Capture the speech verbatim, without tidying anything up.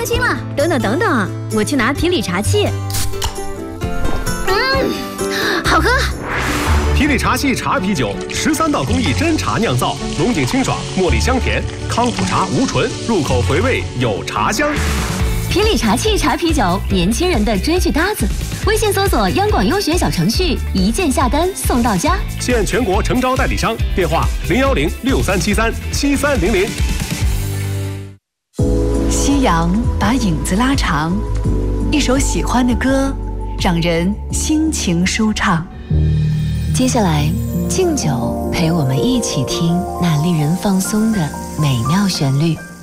心了。等等等等，我去拿皮里茶器。嗯，好喝。 皮里茶器茶啤酒，十三道工艺真茶酿造，浓井清爽，茉莉香甜，康普茶无醇，入口回味有茶香。 皮里茶器茶啤酒，年轻人的追剧搭子。微信搜索央广优选小程序，一键下单送到家。 现全国诚招代理商，电话零幺零六三七三七三零零。 夕阳把影子拉长，一首喜欢的歌，让人心情舒畅。 接下来，敬酒陪我们一起听那令人放松的美妙旋律。